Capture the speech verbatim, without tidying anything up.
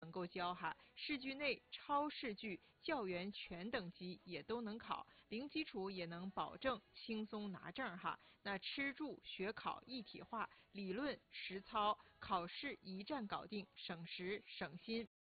能够教哈，市剧内、超市剧、教员全等级也都能考，零基础也能保证轻松拿证哈。那吃住学考一体化，理论实操考试一站搞定，省时省心。